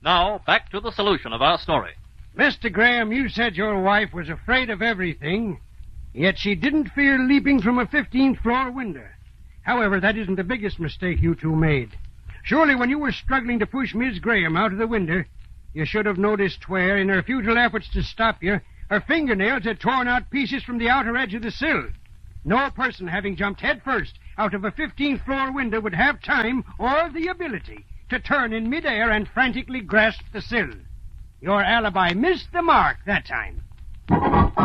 Now, back to the solution of our story. Mr. Graham, you said your wife was afraid of everything, yet she didn't fear leaping from a 15th floor window. However, that isn't the biggest mistake you two made. Surely when you were struggling to push Miss Graham out of the window, you should have noticed where, in her futile efforts to stop you, her fingernails had torn out pieces from the outer edge of the sill. No person having jumped headfirst out of a 15th floor window would have time or the ability to turn in midair and frantically grasp the sill. Your alibi missed the mark that time.